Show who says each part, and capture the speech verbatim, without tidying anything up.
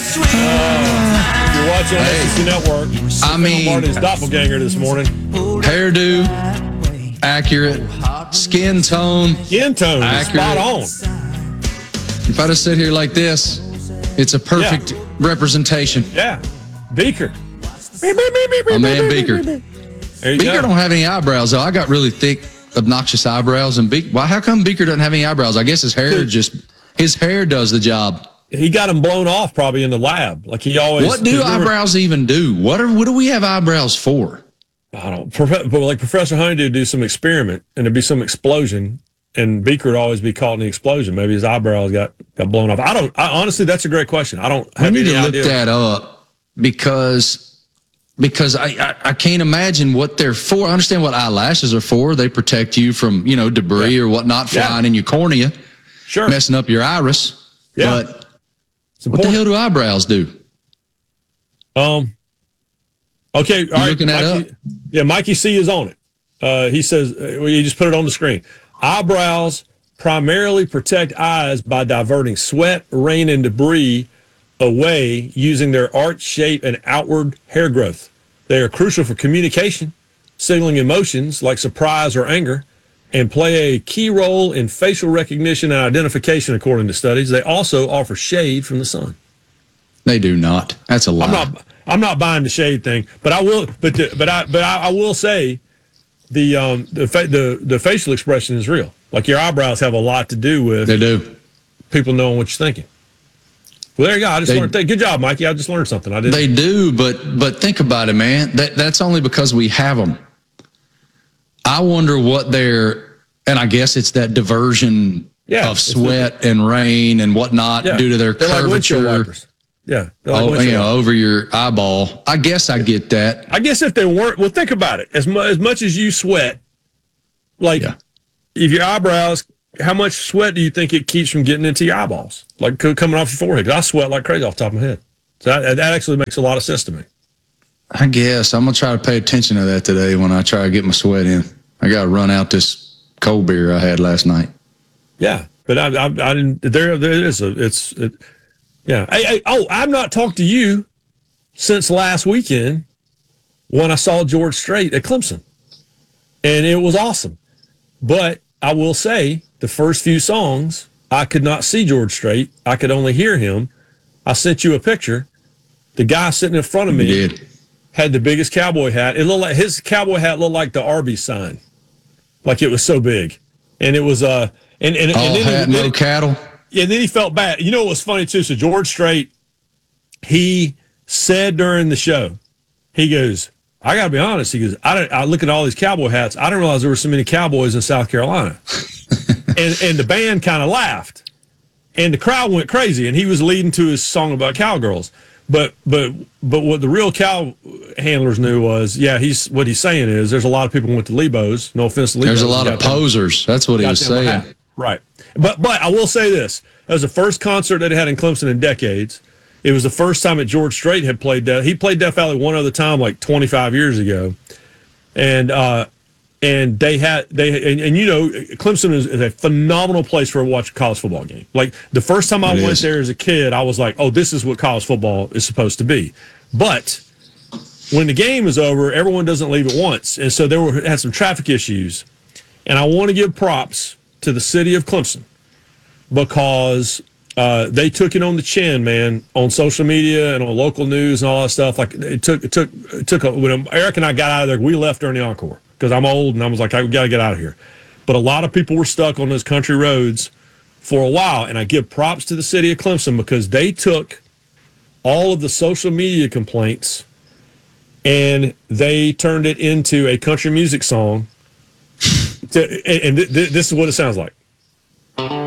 Speaker 1: Uh, you're watching on S E C Network.
Speaker 2: I mean,
Speaker 1: Martin's doppelganger this morning.
Speaker 2: Hairdo, accurate. Skin tone,
Speaker 1: skin tone,
Speaker 2: accurate.
Speaker 1: Spot on.
Speaker 2: If I just sit here like this, it's a perfect yeah. representation.
Speaker 1: Yeah, Beaker.
Speaker 2: My man Beaker. Beaker go. don't have any eyebrows though. I got really thick, obnoxious eyebrows, and Beaker. Why? How come Beaker doesn't have any eyebrows? I guess his hair just his hair does the job.
Speaker 1: He got them blown off probably in the lab, like he always.
Speaker 2: What do eyebrows were, even do? What are what do we have eyebrows for?
Speaker 1: I don't. But like Professor Honeydew would do some experiment, and there'd be some explosion, and Beaker would always be caught in the explosion. Maybe his eyebrows got, got blown off. I don't. I, honestly, that's a great question. I don't. Have
Speaker 2: we need
Speaker 1: any
Speaker 2: to look
Speaker 1: idea.
Speaker 2: that up because because I, I I can't imagine what they're for. I understand what eyelashes are for. They protect you from you know debris yeah. or whatnot flying yeah. in your cornea,
Speaker 1: sure,
Speaker 2: messing up your iris.
Speaker 1: Yeah.
Speaker 2: But what the hell do eyebrows do?
Speaker 1: Um. Okay, all right.
Speaker 2: Looking that
Speaker 1: Mikey,
Speaker 2: up?
Speaker 1: Yeah, Mikey C is on it. Uh, he says, uh, well, you just put it on the screen. Eyebrows primarily protect eyes by diverting sweat, rain, and debris away using their arch shape and outward hair growth. They are crucial for communication, signaling emotions like surprise or anger, and play a key role in facial recognition and identification, according to studies. They also offer shade from the sun.
Speaker 2: They do not. That's a lie.
Speaker 1: I'm not. I'm not buying the shade thing, but I will. But the, but I but I, I will say, the um the fa- the the facial expression is real. Like your eyebrows have a lot to do with.
Speaker 2: They do.
Speaker 1: People knowing what you're thinking. Well, there you go. I just
Speaker 2: they,
Speaker 1: learned. Good job, Mikey. I just learned something. I didn't.
Speaker 2: They do, but but think about it, man. That that's only because we have them. I wonder what they're, and I guess it's that diversion yeah, of sweat the, and rain and whatnot yeah, due to their curvature.
Speaker 1: Like Yeah. Like
Speaker 2: oh, you know, over your eyeball. I guess I get that.
Speaker 1: I guess if they weren't, well, think about it. As, mu- as much as you sweat, like yeah. if your eyebrows, how much sweat do you think it keeps from getting into your eyeballs? Like coming off your forehead? 'Cause I sweat like crazy off the top of my head. So that, that actually makes a lot of sense to me.
Speaker 2: I guess. I'm going to try to pay attention to that today when I try to get my sweat in. I got to run out this cold beer I had last night.
Speaker 1: Yeah. But I, I, I didn't, there, there is a, it's, it, Yeah. Hey, hey, oh, I've not talked to you since last weekend when I saw George Strait at Clemson. And it was awesome. But I will say, the first few songs, I could not see George Strait. I could only hear him. I sent you a picture. The guy sitting in front of me
Speaker 2: you did.
Speaker 1: had the biggest cowboy hat. It looked like his cowboy hat looked like the Arby's sign. Like it was so big. And it was uh and and,
Speaker 2: All
Speaker 1: and then
Speaker 2: hat,
Speaker 1: he,
Speaker 2: no
Speaker 1: then,
Speaker 2: cattle.
Speaker 1: Yeah, and then he felt bad. You know what was funny, too? So George Strait, he said during the show, he goes, I got to be honest. He goes, I, I look at all these cowboy hats. I didn't realize there were so many cowboys in South Carolina. and and the band kind of laughed. And the crowd went crazy. And he was leading to his song about cowgirls. But but but what the real cow handlers knew was, yeah, he's what he's saying is there's a lot of people who went to Lebos. No offense to Lebos.
Speaker 2: There's a lot of posers. That's what he was saying.
Speaker 1: Right. But but I will say this. That was the first concert that it had in Clemson in decades. It was the first time that George Strait had played Death. He played Death Valley one other time like twenty-five years ago. And uh, and they had they and, and you know, Clemson is, is a phenomenal place for a watch a college football game. Like the first time I it went is. there as a kid, I was like, oh, this is what college football is supposed to be. But when the game is over, everyone doesn't leave at once. And so there were had some traffic issues. And I want to give props to the city of Clemson because uh, they took it on the chin, man, on social media and on local news and all that stuff. Like it took, it took, it took. A, when Eric and I got out of there, we left during the encore because I'm old and I was like, I got to get out of here. But a lot of people were stuck on those country roads for a while, and I give props to the city of Clemson because they took all of the social media complaints and they turned it into a country music song. To, and th- th- this is what it sounds like.